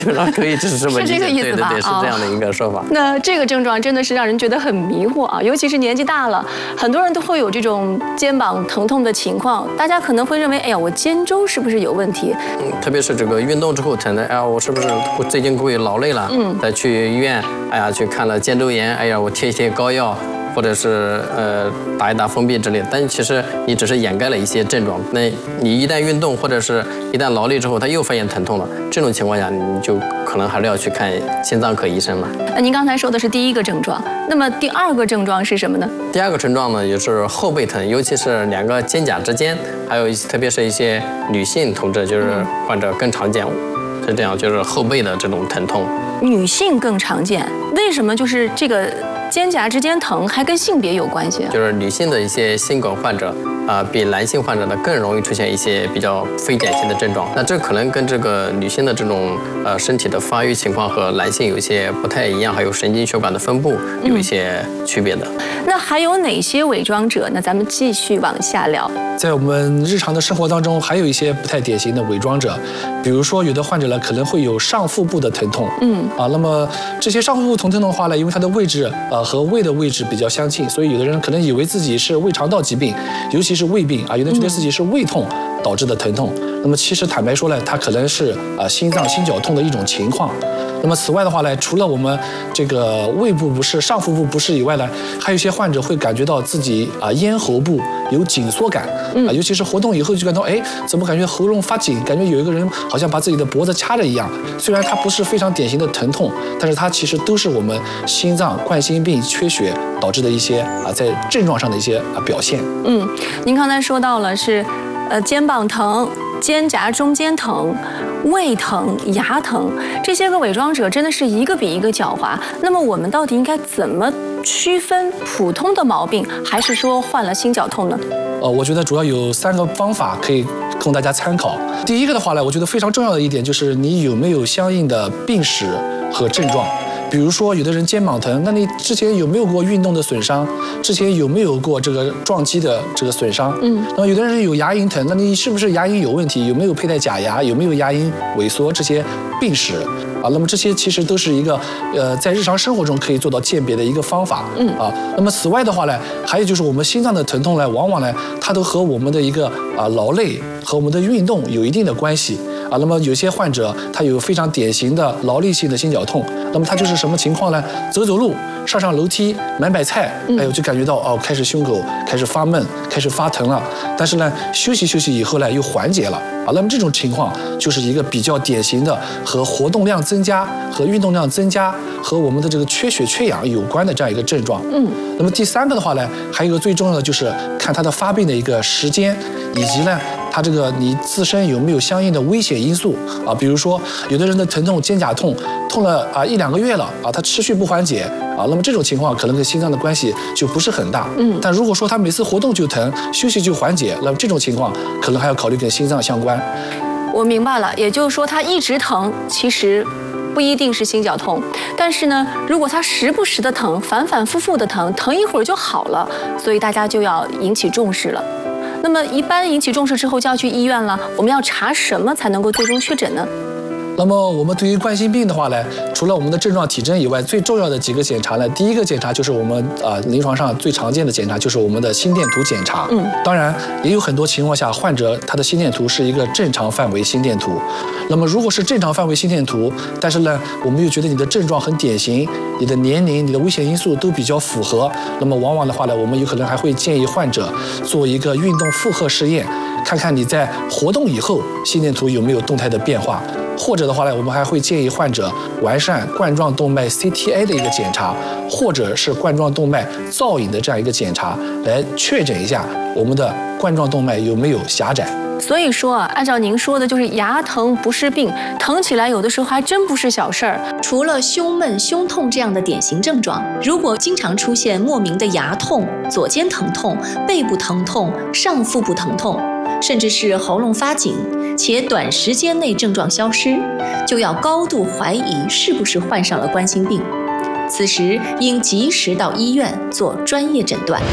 可以就是这么理解， 是这个意思吧？ 对，是这样的一个说法。 那这个症状真的是让人觉得很迷惑啊，尤其是年纪大了，很多人都会有这种肩膀疼痛的情况。大家可能会认为，哎呀，我肩周是不是有问题？ 特别是这个运动之后疼的，哎呀，我是不是最近过于劳累了？再去医院，哎呀，去看了肩周炎，哎呀，我贴一贴膏药。或者是打一打封闭之类的，但其实你只是掩盖了一些症状。那你一旦运动或者是一旦劳累之后，它又发现疼痛了，这种情况下你就可能还是要去看心脏科医生了。 那您刚才说的是第一个症状，那么第二个症状是什么呢？ 第二个症状呢，也是后背疼，尤其是两个肩胛之间，还有特别是一些女性同志，就是患者更常见，是这样，就是后背的这种疼痛。 女性更常见，为什么就是这个肩胛之间疼还跟性别有关系？ 就是女性的一些心梗患者比男性患者呢更容易出现一些比较非典型的症状。那这可能跟这个女性的这种身体的发育情况和男性有一些不太一样，还有神经血管的分布有一些区别的。 那还有哪些伪装者？那咱们继续往下聊。 在我们日常的生活当中，还有一些不太典型的伪装者，比如说有的患者呢可能会有上腹部的疼痛，那么这些上腹部疼痛的话呢，因为它的位置和胃的位置比较相近，所以有的人可能以为自己是胃肠道疾病，尤其是胃病有的人觉得自己是胃痛导致的疼痛。那么其实坦白说呢，它可能是心脏心绞痛的一种情况。那么此外的话呢，除了我们这个胃部不适、上腹部不适以外呢，还有一些患者会感觉到自己咽喉部有紧缩感，尤其是活动以后就感到怎么感觉喉咙发紧，感觉有一个人好像把自己的脖子掐着一样。虽然它不是非常典型的疼痛，但是它其实都是我们心脏冠心病缺血导致的一些在症状上的一些表现。 您刚才说到了是肩膀疼、肩胛中间疼、胃疼、牙疼，这些个伪装者真的是一个比一个狡猾。那么我们到底应该怎么区分普通的毛病，还是说患了心绞痛呢？ 我觉得主要有3个方法可以供大家参考。第一个的话呢，我觉得非常重要的一点就是你有没有相应的病史和症状。比如说，有的人肩膀疼，那你之前有没有过运动的损伤？之前有没有过这个撞击的这个损伤？那么有的人有牙龈疼，那你是不是牙龈有问题？有没有佩戴假牙？有没有牙龈萎缩？这些病史那么这些其实都是一个在日常生活中可以做到鉴别的一个方法。那么此外的话呢，还有就是我们心脏的疼痛呢，往往呢它都和我们的一个劳累和我们的运动有一定的关系。那么有些患者他有非常典型的劳力性的心绞痛，那么他就是什么情况呢？走路、上楼梯、买菜，就感觉到开始胸口开始发闷，开始发疼了。但是呢，休息以后呢又缓解了。那么这种情况就是一个比较典型的和活动量增加、和运动量增加、和我们的这个缺血缺氧有关的这样一个症状。那么第3个的话呢，还有一个最重要的就是看它的发病的一个时间，以及呢它这个你自身有没有相应的危险因素比如说有的人的疼痛肩胛痛了1-2个月了它持续不缓解那么这种情况可能跟心脏的关系就不是很大。但如果说他每次活动就疼，休息就缓解，那么这种情况可能还要考虑跟心脏相关。 我明白了，也就是说他一直疼，其实不一定是心绞痛，但是呢，如果他时不时的疼，反反复复的疼，疼一会儿就好了，所以大家就要引起重视了。那么一般引起重视之后就要去医院了，我们要查什么才能够最终确诊呢？ 那么我们对于冠心病的话呢，除了我们的症状体征以外，最重要的几个检查呢，第一个检查就是我们临床上最常见的检查，就是我们的心电图检查。当然也有很多情况下，患者他的心电图是一个正常范围心电图。那么如果是正常范围心电图，但是呢，我们又觉得你的症状很典型，你的年龄、你的危险因素都比较符合，那么往往的话呢，我们有可能还会建议患者做一个运动负荷试验，看看你在活动以后心电图有没有动态的变化。或者的话呢，我们还会建议患者完善冠状动脉 CTA 的一个检查，或者是冠状动脉造影的这样一个检查，来确诊一下我们的冠状动脉有没有狭窄。 所以说按照您说的，就是牙疼不是病，疼起来有的时候还真不是小事儿。 除了胸闷、胸痛这样的典型症状，如果经常出现莫名的牙痛、左肩疼痛、背部疼痛、上腹部疼痛，甚至是喉咙发紧，且短时间内症状消失，就要高度怀疑是不是患上了冠心病。此时应及时到医院做专业诊断。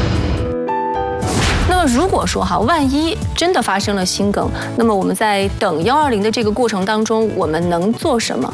那么如果说万一真的发生了心梗，那么我们在等120的这个过程当中，我们能做什么？